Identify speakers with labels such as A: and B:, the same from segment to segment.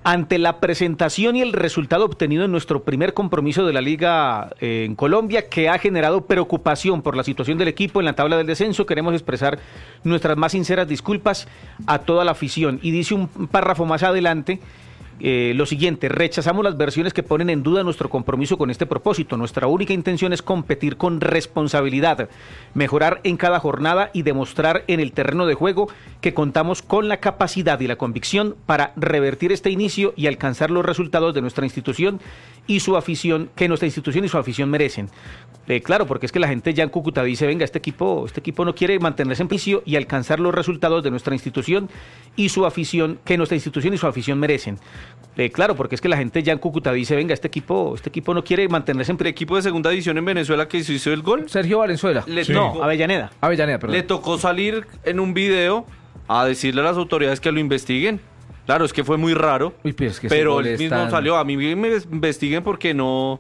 A: Ante la presentación y el resultado obtenido en nuestro primer compromiso de la Liga en Colombia, que ha generado preocupación por la situación del equipo en la tabla del descenso, queremos expresar nuestras más sinceras disculpas a toda la afición. Y dice un párrafo más adelante lo siguiente: rechazamos las versiones que ponen en duda nuestro compromiso con este propósito. Nuestra única intención es competir con responsabilidad, mejorar en cada jornada y demostrar en el terreno de juego que contamos con la capacidad y la convicción para revertir este inicio y alcanzar los resultados de nuestra institución y su afición, que nuestra institución y su afición merecen. Claro, porque es que la gente ya en Cúcuta dice, venga, este equipo no quiere mantenerse en piso y alcanzar los resultados de nuestra institución y su afición, que nuestra institución y su afición merecen. Claro, porque es que la gente ya en Cúcuta dice, venga, este equipo no quiere mantenerse en...
B: ¿El equipo de segunda división en Venezuela que hizo el gol?
C: Sergio Valenzuela.
A: No, Avellaneda.
C: Perdón.
B: Le tocó salir en un video a decirle a las autoridades que lo investiguen. Claro, es que fue muy raro, pero él mismo salió, a mí me investiguen porque no,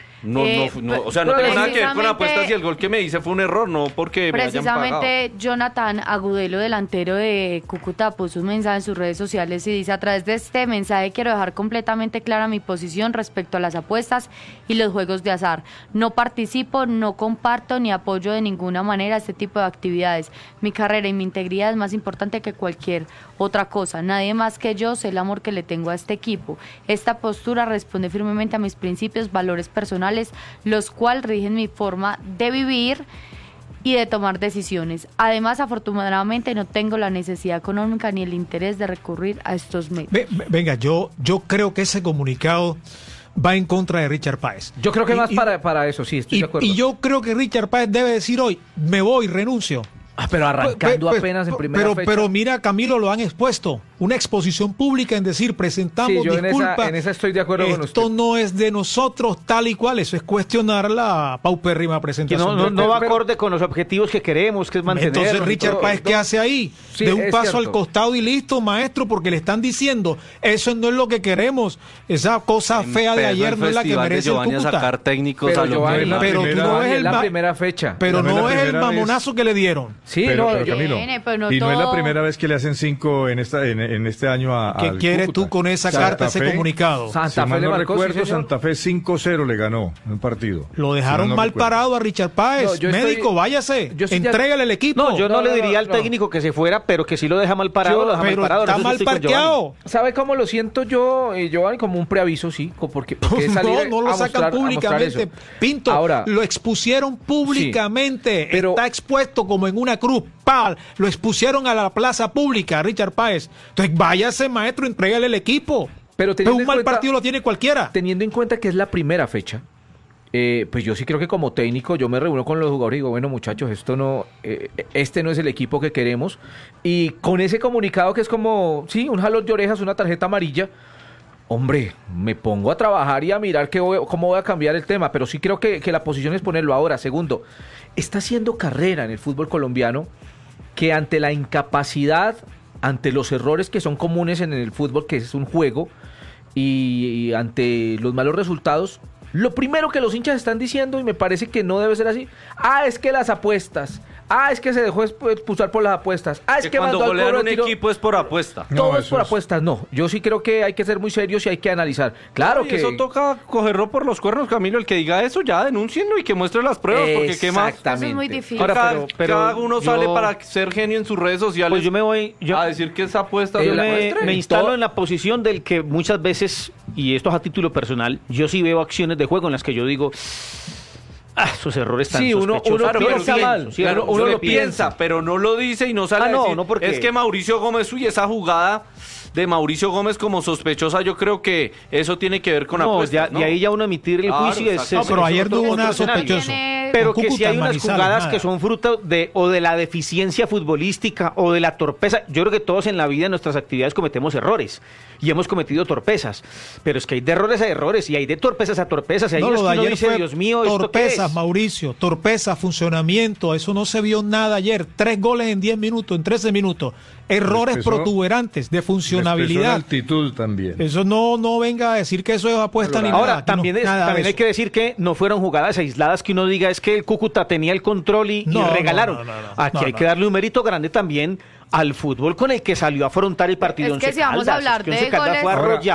B: o sea, no tengo nada que ver con apuestas y el gol que me hice fue un error, no porque me hayan pagado.
D: Precisamente Jonathan Agudelo, delantero de Cúcuta, puso un mensaje en sus redes sociales y dice: a través de este mensaje quiero dejar completamente clara mi posición respecto a las apuestas y los juegos de azar. No participo, no comparto ni apoyo de ninguna manera este tipo de actividades. Mi carrera y mi integridad es más importante que cualquier otra cosa. Nadie más que yo sé el amor que le tengo a este equipo. Esta postura responde firmemente a mis principios, valores personales, los cuales rigen mi forma de vivir y de tomar decisiones. Además, afortunadamente no tengo la necesidad económica ni el interés de recurrir a estos medios.
E: Venga, yo creo que ese comunicado va en contra de Richard Páez.
C: Yo creo que más para eso, sí, estoy de acuerdo.
E: Y yo creo que Richard Páez debe decir hoy, me voy, renuncio.
C: Pero arrancando apenas en primera fecha.
E: Pero mira, Camilo, lo han expuesto. Una exposición pública en decir, presentamos disculpas.
C: En esa estoy de acuerdo con usted.
E: Esto no es de nosotros tal y cual. Eso es cuestionar la paupérrima presentación.
A: No va acorde con los objetivos que queremos, que es mantener.
E: Entonces, Richard Páez, ¿qué hace ahí?
C: Sí,
E: de un paso
C: cierto.
E: al costado y listo, maestro, porque le están diciendo, eso no es lo que queremos. Esa cosa fea de ayer no es la que merece el Cúcuta.
B: Sacar técnicos a los
E: pero tú no ves
C: la primera fecha.
E: Pero no es el mamonazo que le dieron.
C: Sí,
F: Camilo, y no es la primera vez que le hacen 5 en este año a
E: ¿Qué quieres tú con esa carta, ese comunicado?
C: Santa Fe le marcó,
F: recuerdo, Santa Fe 5-0 le ganó en un partido.
E: Lo dejaron mal parado a Richard Páez. Médico, váyase, entrégale el equipo.
A: No, yo no le diría al técnico que se fuera, pero que sí lo deja mal parado.
E: Está mal parqueado.
C: ¿Sabe cómo lo siento yo, Giovanni? Como un preaviso, sí, porque
E: no lo sacan públicamente. Pinto, ahora, lo expusieron públicamente. Sí, está expuesto como en una cruz. Lo expusieron a la plaza pública, Richard Páez. Entonces váyase, maestro, entrégale el equipo.
C: Pero
E: un mal partido lo tiene cualquiera.
C: Teniendo en cuenta que es la primera fecha, pues yo sí creo que como técnico yo me reúno con los jugadores y digo, bueno, muchachos, este no es el equipo que queremos. Y con ese comunicado que es como, sí, un jalón de orejas, una tarjeta amarilla, hombre, me pongo a trabajar y a mirar cómo voy a cambiar el tema. Pero sí creo que la posición es ponerlo ahora. Segundo, está haciendo carrera en el fútbol colombiano, que ante la incapacidad, ante los errores que son comunes en el fútbol, que es un juego, y ante los malos resultados, lo primero que los hinchas están diciendo, y me parece que no debe ser así, es que las apuestas, es que se dejó expulsar por las apuestas, es que
B: cuando
C: mandó
B: golean un equipo es por apuesta.
C: Todo es por apuestas, no. Yo sí creo que hay que ser muy serios y hay que analizar. Claro que
B: eso toca cogerlo por los cuernos, Camilo. El que diga eso, ya denúncienlo y que muestre las pruebas, porque qué más.
D: Eso es muy difícil.
B: Ahora, pero cada uno sale para ser genio en sus redes sociales.
A: Pues yo me voy a
B: decir que esa apuesta
A: me instalo en la posición del que muchas veces, y esto es a título personal, yo sí veo acciones de juego en las que yo digo, esos errores tan sospechosos.
B: Uno piensa mal. Uno lo piensa, pero no lo dice y no sale a decir.
A: No, porque
B: es que Mauricio Gómez, esa jugada de Mauricio Gómez como sospechosa, yo creo que eso tiene que ver con apuestas, ¿no?
A: Y ahí ya uno emitir el juicio
E: pero ayer no hubo una sospechosa.
A: Pero que si hay unas jugadas que son fruto de la deficiencia futbolística o de la torpeza. Yo creo que todos en la vida, en nuestras actividades, cometemos errores y hemos cometido torpezas, pero es que hay de errores a errores y hay de torpezas a torpezas. Y hay
E: lo de ayer dice, fue
A: Dios mío,
E: torpezas, Mauricio, torpezas, funcionamiento, eso no se vio nada ayer. 3 goles en 10 minutos, en 13 minutos. Errores protuberantes de funcionabilidad.
F: Altitud también.
E: Eso no venga a decir que eso es apuesta ni nada.
A: Ahora, también hay que decir que no fueron jugadas aisladas que uno diga es que el Cúcuta tenía el control y regalaron. Aquí hay que darle un mérito grande también al fútbol con el que salió a afrontar el partido.
D: Es que si vamos a hablar de goles...